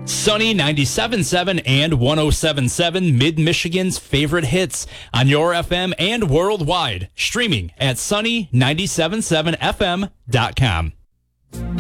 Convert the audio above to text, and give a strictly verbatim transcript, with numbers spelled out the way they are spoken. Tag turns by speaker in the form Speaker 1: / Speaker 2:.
Speaker 1: Sunny ninety-seven point seven and one oh seven point seven, Mid-Michigan's favorite hits on your F M and worldwide. Streaming at sunny nine seven seven f m dot com.